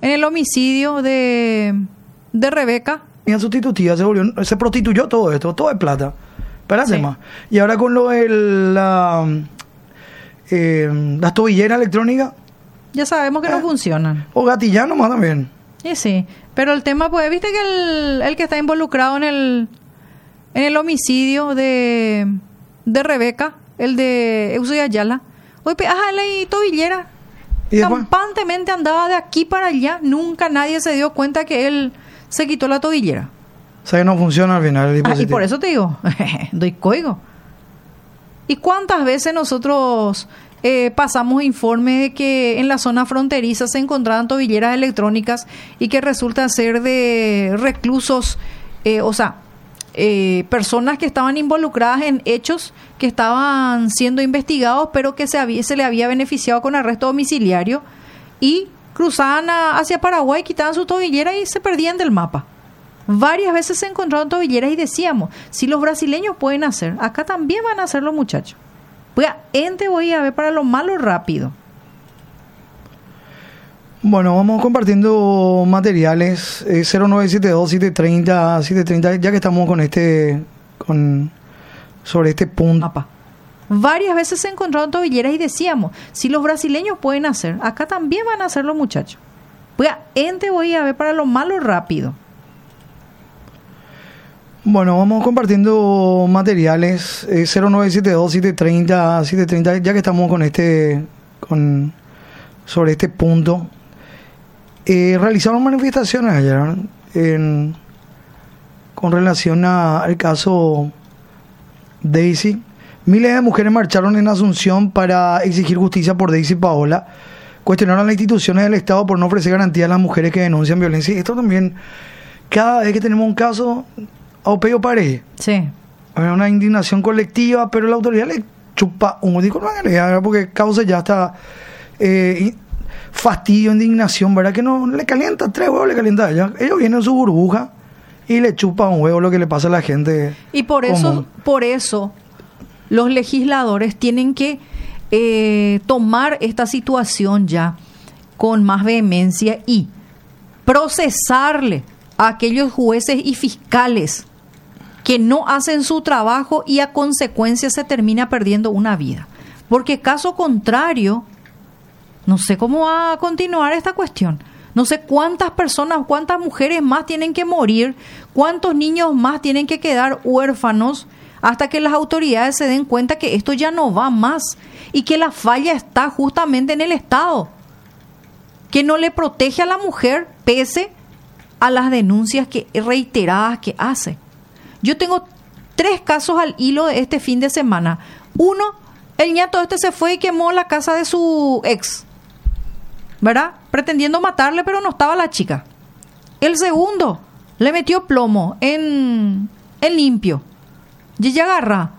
en el homicidio de Rebeca. Y en sustitutiva se prostituyó todo esto, todo es plata. Espérate más. Y ahora con lo de las tobilleras electrónicas. Ya sabemos que no funcionan. O gatillar nomás también. Sí, pero el tema, pues, viste que el que está involucrado en el homicidio de Rebeca, el de Eusebio Ayala, hoy y tobillera. ¿Y campantemente andaba de aquí para allá, nunca nadie se dio cuenta que él se quitó la tobillera. O sea que no funciona al final el dispositivo. Y por eso te digo, doy código. ¿Y cuántas veces nosotros pasamos informes de que en la zona fronteriza se encontraban tobilleras electrónicas y que resulta ser de reclusos, personas que estaban involucradas en hechos que estaban siendo investigados, pero que se le había beneficiado con arresto domiciliario y cruzaban hacia Paraguay, quitaban su tobillera y se perdían del mapa? Varias veces se encontraron tobilleras y decíamos, si los brasileños pueden hacer, acá también van a hacer los muchachos. Voy a ver para lo malo rápido. Bueno, vamos compartiendo materiales 0972-730, ya que estamos sobre este punto. Varias veces se encontraron tobilleras y decíamos, si los brasileños pueden hacer, acá también van a hacer los muchachos. Voy a ver para lo malo rápido. Bueno, vamos compartiendo materiales 0972-730, ya que estamos sobre este punto. Realizaron manifestaciones ayer con relación al caso Daisy. Miles de mujeres marcharon en Asunción para exigir justicia por Daisy Paola. Cuestionaron a las instituciones del Estado por no ofrecer garantías a las mujeres que denuncian violencia. Y esto también, cada vez que tenemos un caso, a Opeo Pared. Sí. Hay una indignación colectiva, pero la autoridad le chupa un digo, porque causa ya está fastidio, indignación, ¿verdad? Que no le calienta, 3 huevos le calienta a ella. Ellos vienen en su burbuja y le chupa un huevo lo que le pasa a la gente. Y por eso los legisladores tienen que tomar esta situación ya con más vehemencia y procesarle a aquellos jueces y fiscales que no hacen su trabajo y a consecuencia se termina perdiendo una vida. Porque caso contrario, no sé cómo va a continuar esta cuestión. No sé cuántas personas, cuántas mujeres más tienen que morir, cuántos niños más tienen que quedar huérfanos hasta que las autoridades se den cuenta que esto ya no va más y que la falla está justamente en el Estado, que no le protege a la mujer pese a las denuncias reiteradas que hace. Yo tengo 3 casos al hilo de este fin de semana. Uno, el ñato se fue y quemó la casa de su ex, ¿verdad? Pretendiendo matarle, pero no estaba la chica. El segundo, le metió plomo en limpio. Y ella agarra.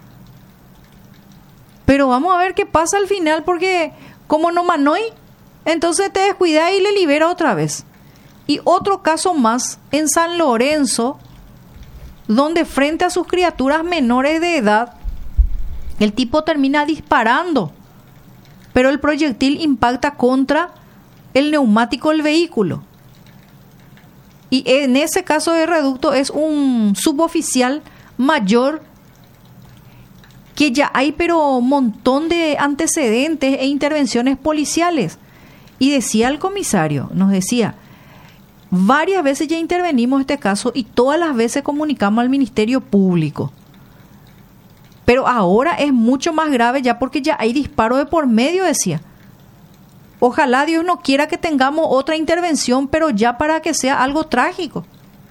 Pero vamos a ver qué pasa al final, porque como no manoy, entonces te descuida y le libera otra vez. Y otro caso más en San Lorenzo, donde frente a sus criaturas menores de edad, el tipo termina disparando, pero el proyectil impacta contra el neumático del vehículo. Y en ese caso de reducto es un suboficial mayor que ya hay pero un montón de antecedentes e intervenciones policiales. Y decía el comisario, nos decía, varias veces ya intervenimos en este caso y todas las veces comunicamos al Ministerio Público. Pero ahora es mucho más grave ya porque ya hay disparo de por medio, decía. Ojalá Dios no quiera que tengamos otra intervención, pero ya para que sea algo trágico.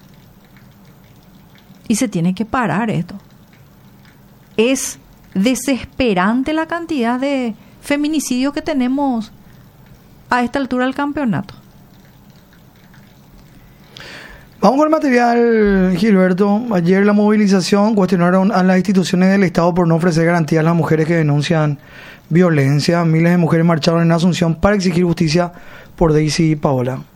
Y se tiene que parar esto. Es desesperante la cantidad de feminicidios que tenemos a esta altura del campeonato. Vamos con el material, Gilberto. Ayer la movilización cuestionaron a las instituciones del Estado por no ofrecer garantías a las mujeres que denuncian violencia. Miles de mujeres marcharon en Asunción para exigir justicia por Daisy Paola.